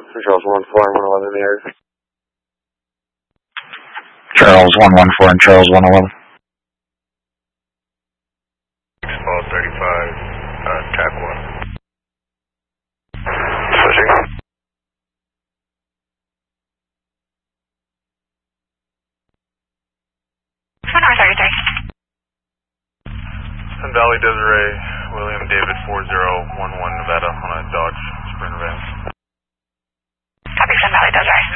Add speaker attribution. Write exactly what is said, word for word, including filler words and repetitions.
Speaker 1: Charles one four and one eleven in the area.
Speaker 2: Charles one one four and Charles one eleven.
Speaker 3: Ball thirty-five, uh, track one.
Speaker 1: Switching.
Speaker 4: One hour thirty-three.
Speaker 3: Sun Valley Desiree, William David four zero one one Nevada on a Dodge Sprinter van.
Speaker 4: Copy, Sun Valley Desiree.